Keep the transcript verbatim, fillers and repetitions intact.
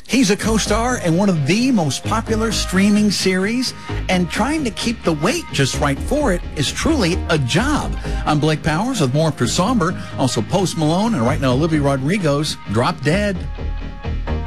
He's a co-star in one of the most popular streaming series, and trying to keep the weight just right for it is truly a job. I'm Blake Powers with more for Somber, also Post Malone, and right now Olivia Rodrigo's Drop Dead.